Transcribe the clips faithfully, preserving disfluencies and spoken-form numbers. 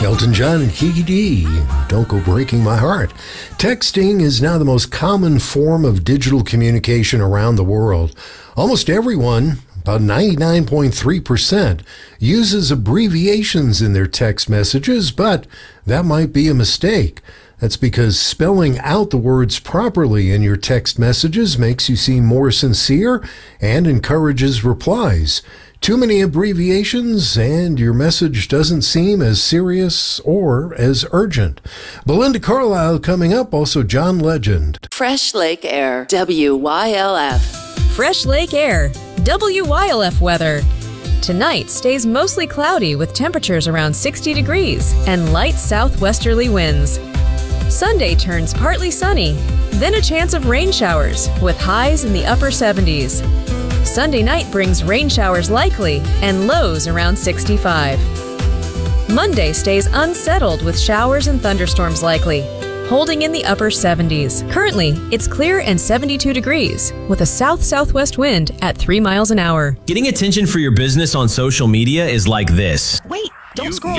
Elton John and Kiki D, Don't Go Breaking My Heart. Texting is now the most common form of digital communication around the world. Almost everyone, about ninety-nine point three percent, uses abbreviations in their text messages, but that might be a mistake. That's because spelling out the words properly in your text messages makes you seem more sincere and encourages replies. Too many abbreviations and your message doesn't seem as serious or as urgent. Belinda Carlisle coming up, also John Legend. Fresh Lake Air, W Y L F. Fresh Lake Air, W Y L F weather. Tonight stays mostly cloudy with temperatures around sixty degrees and light southwesterly winds. Sunday turns partly sunny, then a chance of rain showers with highs in the upper seventies. Sunday night brings rain showers likely and lows around sixty-five. Monday stays unsettled with showers and thunderstorms likely, holding in the upper seventies. Currently, it's clear and seventy-two degrees with a south-southwest wind at three miles an hour. Getting attention for your business on social media is like this. Wait, don't scroll.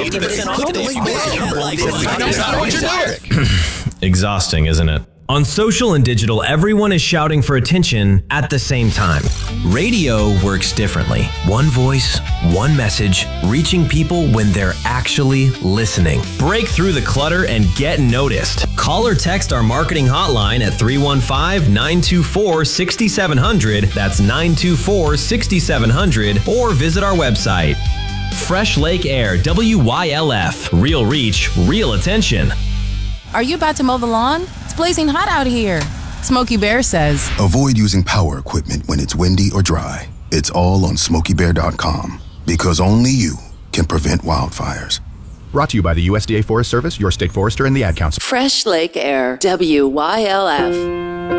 Exhausting, isn't it? On social and digital, everyone is shouting for attention at the same time. Radio works differently. One voice, one message, reaching people when they're actually listening. Break through the clutter and get noticed. Call or text our marketing hotline at three one five, nine two four, six seven zero zero. That's nine two four, six seven zero zero. Or visit our website. Fresh Lake Air, W Y L F. Real reach, real attention. Are you about to mow the lawn? It's blazing hot out here. Smokey Bear says, avoid using power equipment when it's windy or dry. It's all on smokey bear dot com because only you can prevent wildfires. Brought to you by the U S D A Forest Service, your state forester, and the Ad Council. Fresh Lake Air, W Y L F.